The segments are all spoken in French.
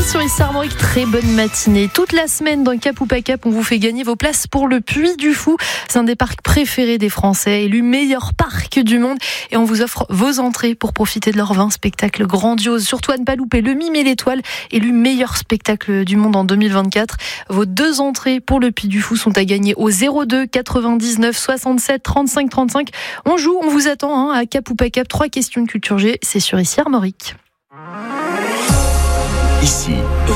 sur Ici Armorique, très bonne matinée. Toute la semaine dans Cap ou pas Cap, on vous fait gagner vos places pour le Puy du Fou. C'est un des parcs préférés des Français, élu meilleur parc du monde. Et on vous offre vos entrées pour profiter de leurs 20 spectacles grandioses. Surtout à ne pas louper le Mime et l'Étoile, élu meilleur spectacle du monde en 2024. Vos 2 entrées pour le Puy du Fou sont à gagner au 02 99 67 35 35. On joue, on vous attend à Cap ou pas Cap. 3 questions de culture G, c'est sur Ici Armorique. Ici,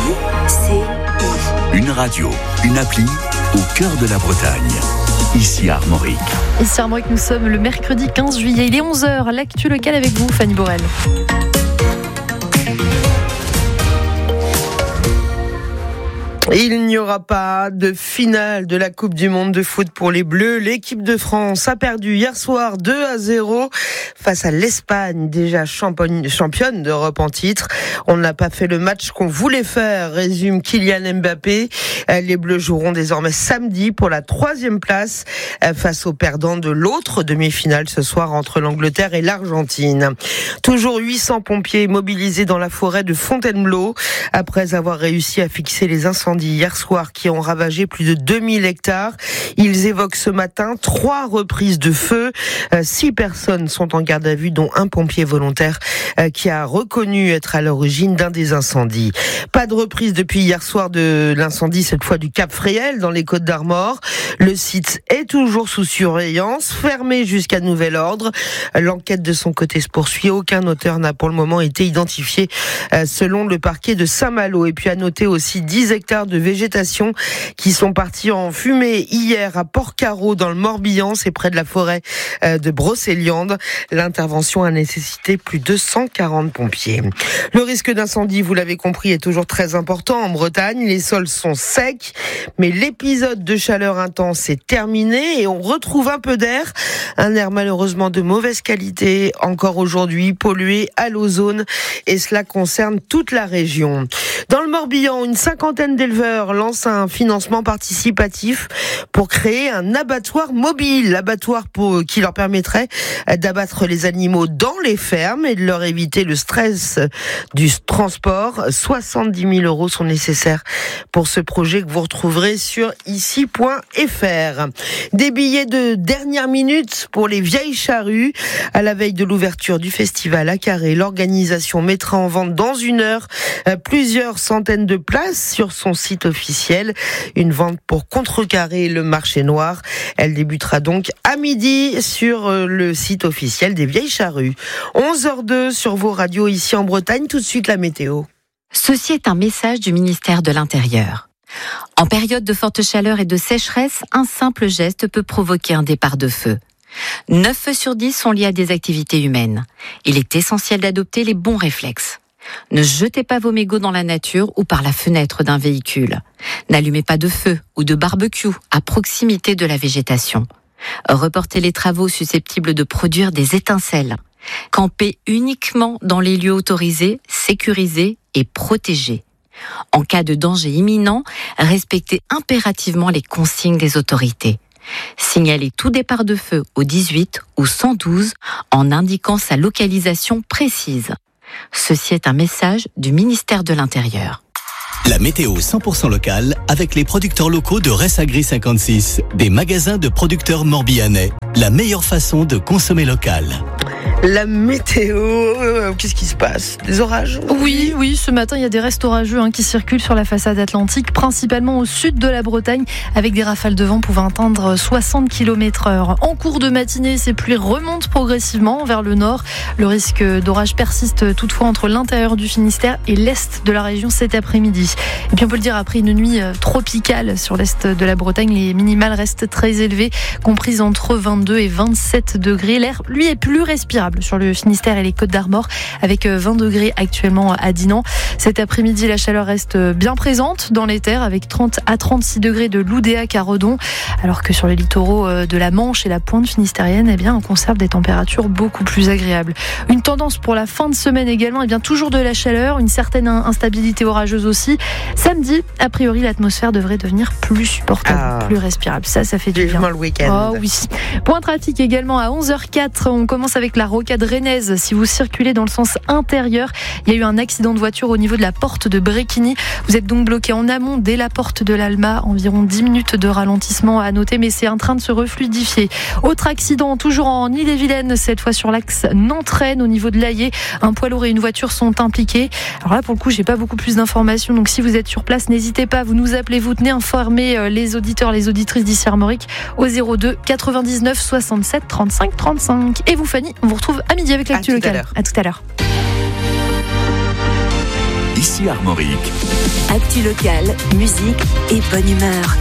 une radio, une appli au cœur de la Bretagne. Ici Armorique. Ici Armorique, nous sommes le mercredi 15 juillet. Il est 11h, l'actu locale avec vous, Fanny Borel. Il n'y aura pas de finale de la Coupe du Monde de foot pour les Bleus. L'équipe de France a perdu hier soir 2-0 face à l'Espagne, déjà championne d'Europe en titre. On n'a pas fait le match qu'on voulait faire, résume Kylian Mbappé. Les Bleus joueront désormais samedi pour la 3e place face aux perdants de l'autre demi-finale ce soir entre l'Angleterre et l'Argentine. Toujours 800 pompiers mobilisés dans la forêt de Fontainebleau après avoir réussi à fixer les incendies hier soir qui ont ravagé plus de 2000 hectares. Ils évoquent ce matin 3 reprises de feu. 6 personnes sont en garde à vue, dont un pompier volontaire qui a reconnu être à l'origine d'un des incendies. Pas de reprise depuis hier soir de l'incendie, cette fois du Cap Fréhel dans les Côtes-d'Armor. Le site est toujours sous surveillance, fermé jusqu'à nouvel ordre. L'enquête de son côté se poursuit. Aucun auteur n'a pour le moment été identifié selon le parquet de Saint-Malo. Et puis à noter aussi 10 hectares de végétation qui sont partis en fumée hier à Port-Carreau dans le Morbihan, c'est près de la forêt de Brocéliande. L'intervention a nécessité plus de 140 pompiers. Le risque d'incendie, vous l'avez compris, est toujours très important en Bretagne. Les sols sont secs, mais l'épisode de chaleur intense est terminé et on retrouve un peu d'air. Un air malheureusement de mauvaise qualité, encore aujourd'hui pollué à l'ozone, et cela concerne toute la région. Dans le Morbihan, une 50aine d'éleveurs lancent un financement participatif pour créer un abattoir mobile, qui leur permettrait d'abattre les animaux dans les fermes et de leur éviter le stress du transport. 70 000 € sont nécessaires pour ce projet que vous retrouverez sur ici.fr. Des billets de dernière minute pour les vieilles charrues. À la veille de l'ouverture du festival à Carré, l'organisation mettra en vente dans 1 heure plusieurs centaines de places sur son site officiel. Une vente pour contrecarrer le marché noir. Elle débutera donc à midi sur le site officiel des Vieilles Charrues. 11h02 sur vos radios ici en Bretagne. Tout de suite la météo. Ceci est un message du ministère de l'Intérieur. En période de forte chaleur et de sécheresse, un simple geste peut provoquer un départ de feu. 9 feux sur 10 sont liés à des activités humaines. Il est essentiel d'adopter les bons réflexes. Ne jetez pas vos mégots dans la nature ou par la fenêtre d'un véhicule. N'allumez pas de feu ou de barbecue à proximité de la végétation. Reportez les travaux susceptibles de produire des étincelles. Campez uniquement dans les lieux autorisés, sécurisés et protégés. En cas de danger imminent, respectez impérativement les consignes des autorités. Signalez tout départ de feu au 18 ou 112 en indiquant sa localisation précise. Ceci est un message du ministère de l'Intérieur. La météo 100% locale avec les producteurs locaux de Ressagri 56, des magasins de producteurs morbihanais. La meilleure façon de consommer local. La météo, qu'est-ce qui se passe? Des orages? Oui, ce matin, il y a des restes orageux qui circulent sur la façade atlantique, principalement au sud de la Bretagne, avec des rafales de vent pouvant atteindre 60 km/h. En cours de matinée, ces pluies remontent progressivement vers le nord. Le risque d'orage persiste toutefois entre l'intérieur du Finistère et l'est de la région cet après-midi. Et puis on peut le dire, après une nuit tropicale sur l'est de la Bretagne, les minimales restent très élevées, comprises entre 22 et 27 degrés. L'air, lui, est plus respirable sur le Finistère et les Côtes-d'Armor, avec 20 degrés actuellement à Dinan. Cet après-midi, la chaleur reste bien présente dans les terres, avec 30 à 36 degrés de Loudéac à Redon, alors que sur les littoraux de la Manche et la pointe finistérienne, on conserve des températures beaucoup plus agréables. Une tendance pour la fin de semaine également, toujours de la chaleur, une certaine instabilité orageuse aussi. Samedi, a priori, l'atmosphère devrait devenir plus supportable, plus respirable. Ça fait du bien. Le week-end. Oh oui. Pour Point trafic également à 11h04. On commence avec la rocade rennaise. Si vous circulez dans le sens intérieur, il y a eu un accident de voiture au niveau de la porte de Bréquigny. Vous êtes donc bloqué en amont dès la porte de l'Alma. Environ 10 minutes de ralentissement à noter, mais c'est en train de se refluidifier. Autre accident, toujours en Ille-et-Vilaine, cette fois sur l'axe Nantes-Rennes, au niveau de l'Aillé. Un poids lourd et une voiture sont impliqués. Alors là, pour le coup, j'ai pas beaucoup plus d'informations. Donc si vous êtes sur place, n'hésitez pas, vous nous appelez, vous tenez informer les auditeurs, les auditrices d'ici Armorique au 02 99 67 35 35. Et vous, Fanny, on vous retrouve à midi avec l'actu locale. À tout à l'heure. Ici Armorique. Actu locale, musique et bonne humeur.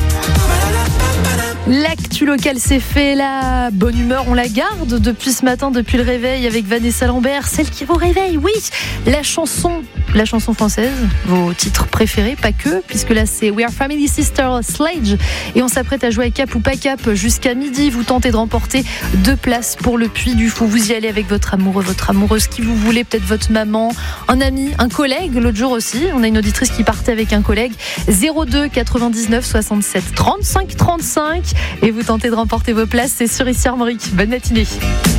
L'actu locale, c'est fait, la bonne humeur, on la garde depuis ce matin, depuis le réveil avec Vanessa Lambert, celle qui vous réveille, oui, la chanson française, vos titres préférés, pas que, puisque là c'est We Are Family Sister Sledge et on s'apprête à jouer à Cap ou pas Cap jusqu'à midi. Vous tentez de remporter 2 places pour le Puy du Fou. Vous y allez avec votre amoureux, votre amoureuse, qui vous voulez, peut-être votre maman, un ami, un collègue. L'autre jour aussi, on a une auditrice qui partait avec un collègue. 02 99 67 35 35 et vous tentez de remporter vos places, c'est sur Ici Armorique. Bonne matinée.